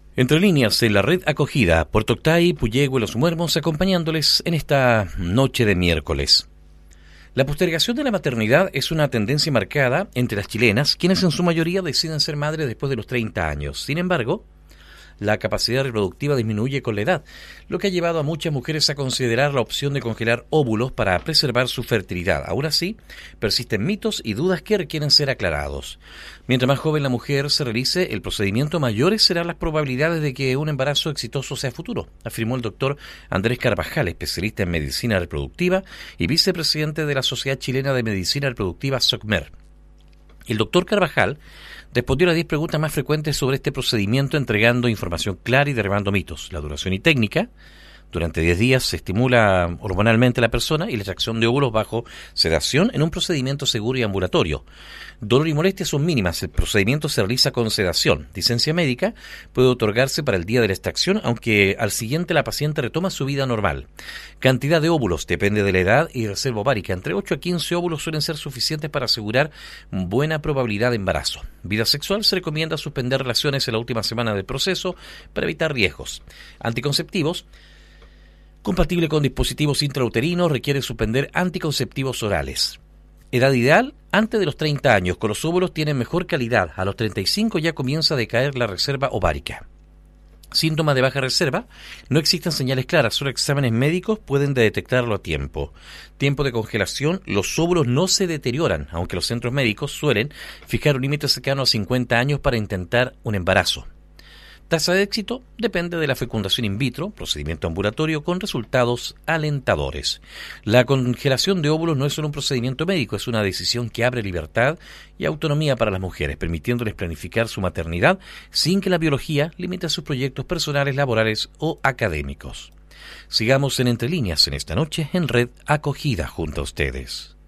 Entre líneas en la red acogida, Puerto Octay, Puyehue, Los Muermos, acompañándoles en esta noche de miércoles. La postergación de la maternidad es una tendencia marcada entre las chilenas, quienes en su mayoría deciden ser madres después de los 30 años. Sin embargo, la capacidad reproductiva disminuye con la edad, lo que ha llevado a muchas mujeres a considerar la opción de congelar óvulos para preservar su fertilidad. Aún así, persisten mitos y dudas que requieren ser aclarados. Mientras más joven la mujer se realice el procedimiento, mayores serán las probabilidades de que un embarazo exitoso sea futuro, afirmó el doctor Andrés Carvajal, especialista en medicina reproductiva y vicepresidente de la Sociedad Chilena de Medicina Reproductiva, SOCMER. El doctor Carvajal respondió a las 10 preguntas más frecuentes sobre este procedimiento, entregando información clara y derribando mitos. La duración y técnica. Durante 10 días se estimula hormonalmente a la persona y la extracción de óvulos bajo sedación en un procedimiento seguro y ambulatorio. Dolor y molestia son mínimas. El procedimiento se realiza con sedación. Licencia médica puede otorgarse para el día de la extracción, aunque al siguiente la paciente retoma su vida normal. Cantidad de óvulos depende de la edad y reserva ovárica. Entre 8 a 15 óvulos suelen ser suficientes para asegurar buena probabilidad de embarazo. Vida sexual: se recomienda suspender relaciones en la última semana del proceso para evitar riesgos. Anticonceptivos: compatible con dispositivos intrauterinos, requiere suspender anticonceptivos orales. Edad ideal: antes de los 30 años, con los óvulos tienen mejor calidad. A los 35 ya comienza a decaer la reserva ovárica. Síntomas de baja reserva: no existen señales claras, solo exámenes médicos pueden detectarlo a tiempo. Tiempo de congelación: los óvulos no se deterioran, aunque los centros médicos suelen fijar un límite cercano a 50 años para intentar un embarazo. Tasa de éxito: depende de la fecundación in vitro, procedimiento ambulatorio con resultados alentadores. La congelación de óvulos no es solo un procedimiento médico, es una decisión que abre libertad y autonomía para las mujeres, permitiéndoles planificar su maternidad sin que la biología limite sus proyectos personales, laborales o académicos. Sigamos en Entre Líneas en esta noche en Red Acogida junto a ustedes.